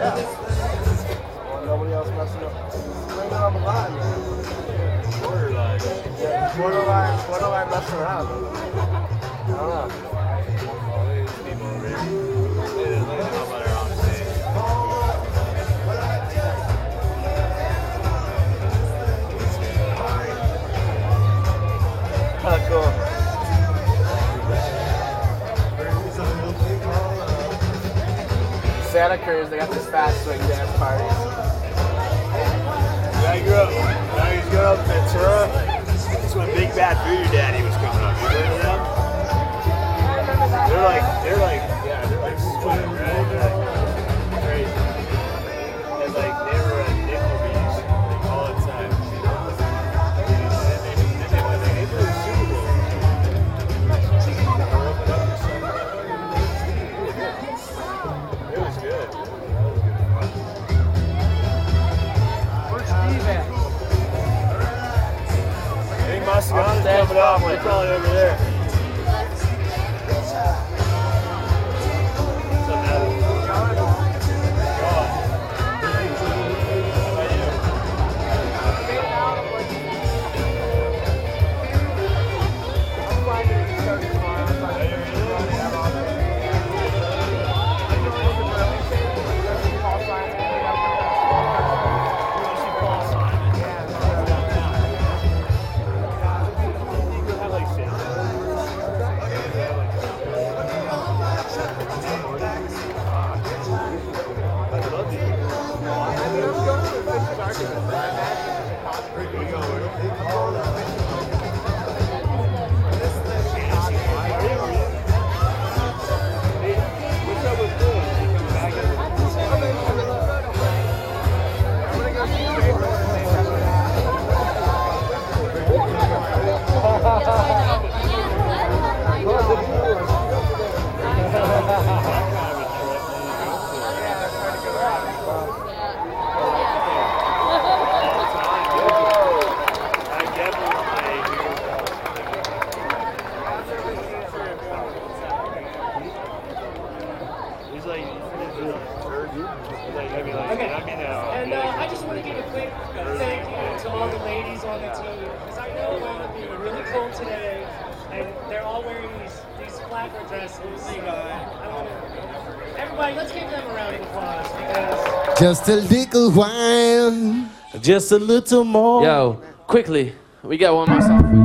Well, nobody else messing up. Bring it on the line, man. Borderline. Yeah, borderline messing around. I don't know. People over here. They didn't know about our own stage. Cool. Santa Cruz, they got this fast swing dance parties. I grew up in Ventura. That's when Big Bad Voodoo Daddy was coming up. You heard of them? They're like swing, right? They're like crazy. And like they were at Nickelbees like all the time. And they played the Super Bowl. It was good. Where's Steve at? I think Mastriano's coming up. They're probably over there. I just want to give a quick thank you to all the ladies on the team, because I know a lot of you are really cool today, and they're all wearing these flapper dresses. Everybody, let's give them a round of applause, because... Just a little while. Just a little more. Yo, quickly, we got one more song for you.